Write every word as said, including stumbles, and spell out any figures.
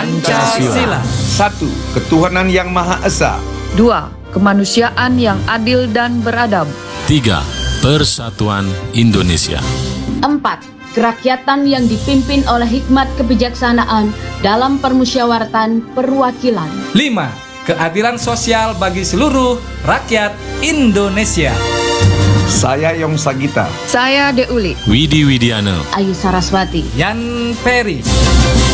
Pancasila. Satu, ketuhanan yang Maha Esa. Dua, kemanusiaan yang adil dan beradab. Tiga, Persatuan Indonesia. Empat, kerakyatan yang dipimpin oleh hikmat kebijaksanaan dalam permusyawaratan perwakilan. Lima, keadilan sosial bagi seluruh rakyat Indonesia. Saya Yong Sagita. Saya Deuli. Widi Widiana. Ayu Saraswati. Yan Peri.